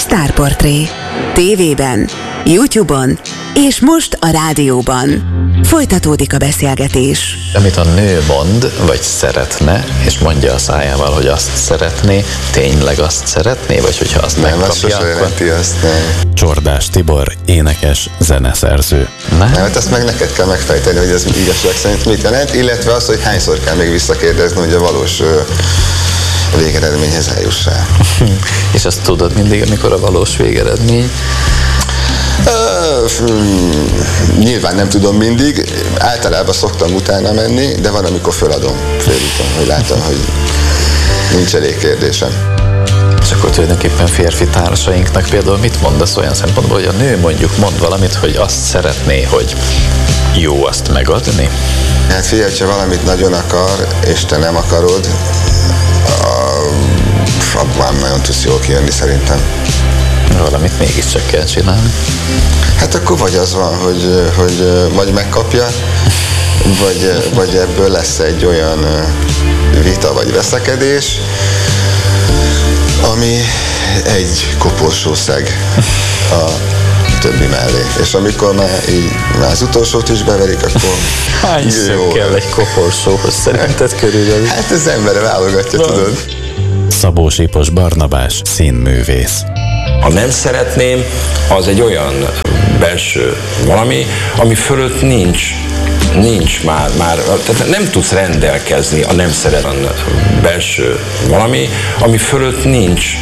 Sztárportré. TV-ben, YouTube-on és most a rádióban. Folytatódik a beszélgetés. Amit a nő mond, vagy szeretne, és mondja a szájával, hogy azt szeretné, tényleg azt szeretné, vagy hogyha azt nem, megkapja, azt sose jelenti azt, nem. Csordás Tibor, énekes, zeneszerző. Nem? Hát ezt meg neked kell megfejteni, hogy ez igazság szerint mit jelent, illetve az, hogy hányszor kell még visszakérdezni, hogy a valós végeredményhez eljussál. És azt tudod mindig, amikor a valós végeredmény? Nyilván nem tudom mindig, általában szoktam utána menni, de van, amikor föladom félúton, hogy látom, hogy nincs elég kérdésem. És akkor tulajdonképpen férfi társainknak például mit mondasz olyan szempontból, hogy a nő mondjuk mond valamit, hogy azt szeretné, hogy jó azt megadni? Hát figyelj, ha valamit nagyon akar, és te nem akarod, abban nagyon tudsz jól kijönni szerintem. Valamit mégiscsak kell csinálni. Hát akkor vagy az van, hogy vagy megkapja, vagy ebből lesz egy olyan vita vagy veszekedés, ami egy koporsószeg a többi mellé. És amikor már az utolsót is beverik, akkor Hányszor kell egy koporsóhoz szerinted körülbelül? Hát az ember válogatja, tudod. Szabó Sipos Barnabás, színművész. Ha nem szeretném, az egy olyan belső valami, ami fölött nincs már, tehát nem tudsz rendelkezni a nem szeretem belső valami, ami fölött nincs